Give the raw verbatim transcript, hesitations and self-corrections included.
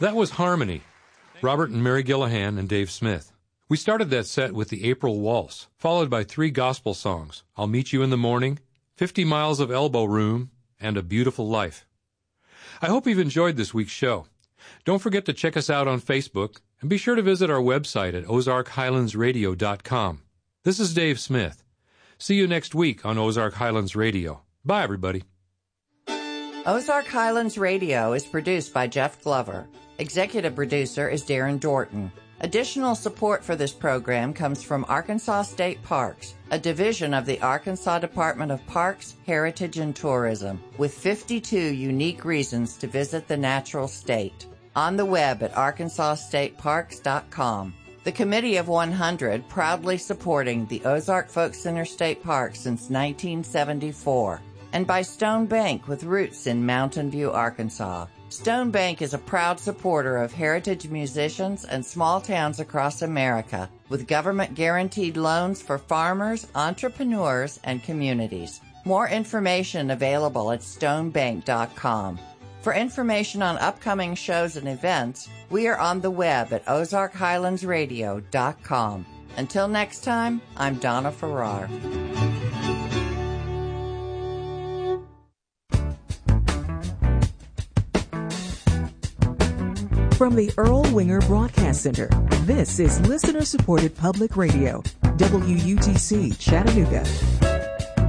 That was Harmony, Robert and Mary Gillihan and Dave Smith. We started that set with the April Waltz, followed by three gospel songs, I'll Meet You in the Morning, fifty miles of Elbow Room, and A Beautiful Life. I hope you've enjoyed this week's show. Don't forget to check us out on Facebook, and be sure to visit our website at ozark highlands radio dot com. This is Dave Smith. See you next week on Ozark Highlands Radio. Bye, everybody. Ozark Highlands Radio is produced by Jeff Glover. Executive producer is Darren Dorton. Additional support for this program comes from Arkansas State Parks, a division of the Arkansas Department of Parks, Heritage, and Tourism, with fifty-two unique reasons to visit the natural state. On the web at arkansas state parks dot com. The Committee of one hundred proudly supporting the Ozark Folk Center State Park since nineteen seventy-four. And by Stone Bank with roots in Mountain View, Arkansas. Stone Bank is a proud supporter of heritage musicians and small towns across America, with government-guaranteed loans for farmers, entrepreneurs, and communities. More information available at stone bank dot com. For information on upcoming shows and events, we are on the web at ozark highlands radio dot com. Until next time, I'm Donna Farrar. From the Earl Winger Broadcast Center, this is listener-supported public radio, W U T C Chattanooga.